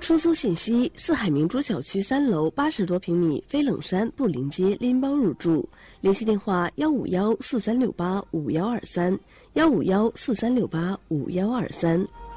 出租信息：四海明珠小区3楼80多平米飞冷山布林街拎包入住，联系电话15143685123，15143685123。